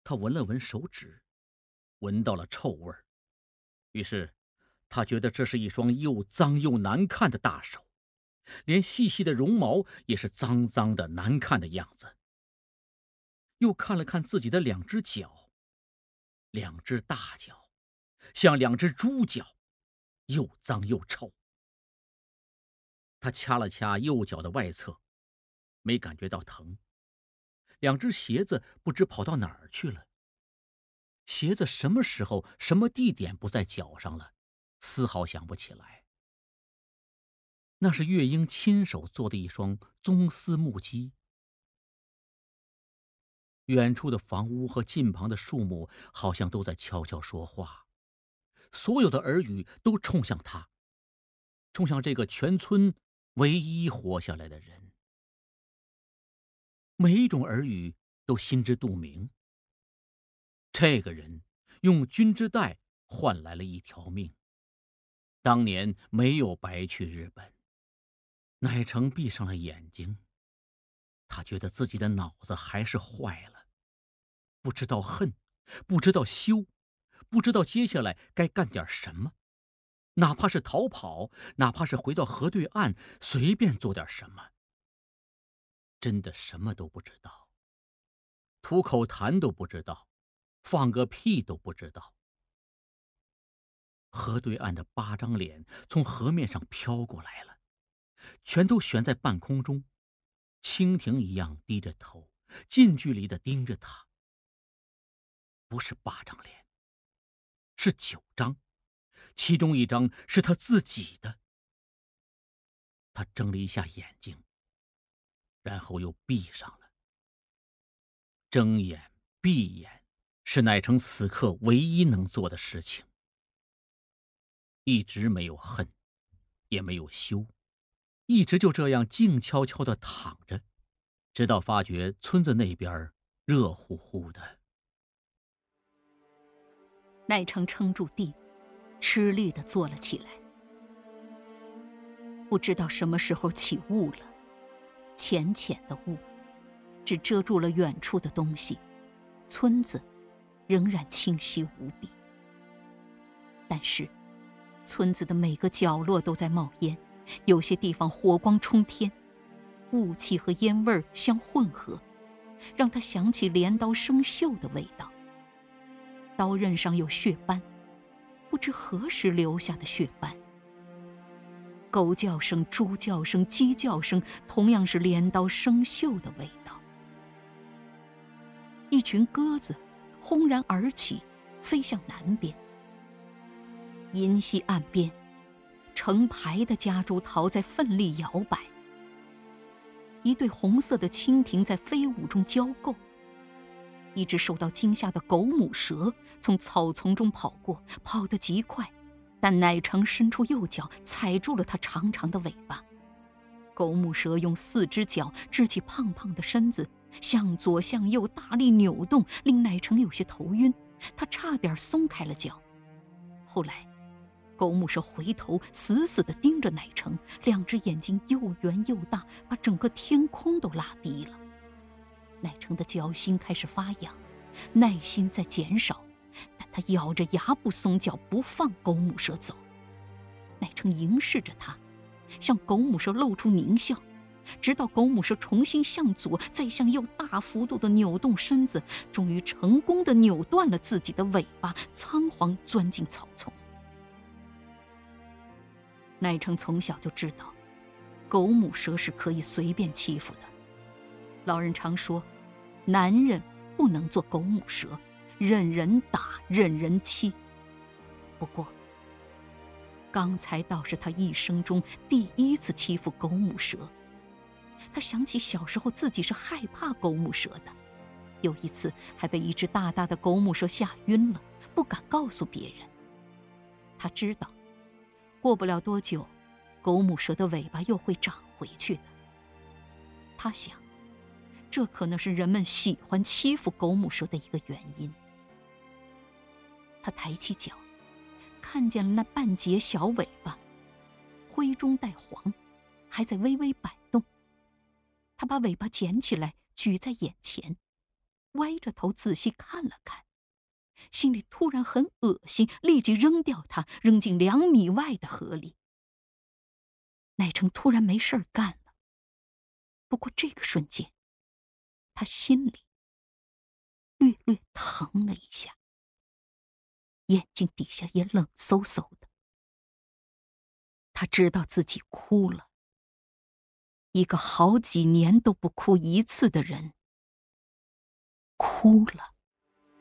他闻了闻手指，闻到了臭味儿，于是他觉得这是一双又脏又难看的大手，连细细的绒毛也是脏脏的难看的样子。又看了看自己的两只脚，两只大脚，像两只猪脚，又脏又臭。他掐了掐右脚的外侧，没感觉到疼。两只鞋子不知跑到哪儿去了。鞋子什么时候、什么地点不在脚上了，丝毫想不起来。那是月英亲手做的一双棕丝木屐。远处的房屋和近旁的树木好像都在悄悄说话，所有的耳语都冲向他，冲向这个全村唯一活下来的人。每一种耳语都心知肚明，这个人用君之代换来了一条命，当年没有白去日本。乃成闭上了眼睛，他觉得自己的脑子还是坏了，不知道恨，不知道羞，不知道接下来该干点什么，哪怕是逃跑，哪怕是回到河对岸，随便做点什么。真的什么都不知道，吐口痰都不知道，放个屁都不知道。河对岸的8张脸从河面上飘过来了，全都悬在半空中，蜻蜓一样低着头，近距离地盯着他。不是8张脸，是9张，其中1张是他自己的。他睁了一下眼睛，然后又闭上了。睁眼闭眼是乃成此刻唯一能做的事情。一直没有恨，也没有羞，一直就这样静悄悄地躺着，直到发觉村子那边热乎乎的。 乃成撑住地，吃力地坐了起来。不知道什么时候起雾了，浅浅的雾，只遮住了远处的东西，村子仍然清晰无比。但是村子的每个角落都在冒烟，有些地方火光冲天，雾气和烟味相混合，让他想起镰刀生锈的味道。刀刃上有血斑，不知何时留下的血斑。狗叫声、猪叫声、鸡叫声，同样是镰刀生锈的味道。一群鸽子轰然而起，飞向南边。银溪岸边，成排的夹竹桃在奋力摇摆，一对红色的蜻蜓在飞舞中交媾。一只受到惊吓的狗母蛇从草丛中跑过，跑得极快，但乃成伸出右脚踩住了它长长的尾巴。狗母蛇用4只脚支起胖胖的身子，向左向右大力扭动，令乃成有些头晕，他差点松开了脚。后来狗母蛇回头死死地盯着乃成，2只眼睛又圆又大，把整个天空都拉低了。乃成的脚心开始发痒，耐心在减少，但他咬着牙不松脚，不放狗母蛇走。乃成凝视着他，向狗母蛇露出狞笑，直到狗母蛇重新向左再向右大幅度地扭动身子，终于成功地扭断了自己的尾巴，仓皇钻进草丛。乃成从小就知道，狗母蛇是可以随便欺负的。老人常说，男人不能做狗母蛇，任人打，任人欺。不过，刚才倒是他一生中第1次欺负狗母蛇。他想起小时候自己是害怕狗母蛇的，有一次还被一只大大的狗母蛇吓晕了，不敢告诉别人。他知道，过不了多久，狗母蛇的尾巴又会长回去的。他想，这可能是人们喜欢欺负狗母蛇的一个原因。他抬起脚，看见了那半截小尾巴，灰中带黄，还在微微摆动。他把尾巴捡起来，举在眼前， 歪着头仔细看了看，心里突然很恶心，立即扔掉它，扔进2米外的河里。乃成突然没事儿干了，不过这个瞬间，他心里略略疼了一下，眼睛底下也冷飕飕的。他知道自己哭了，一个好几年都不哭一次的人，哭了。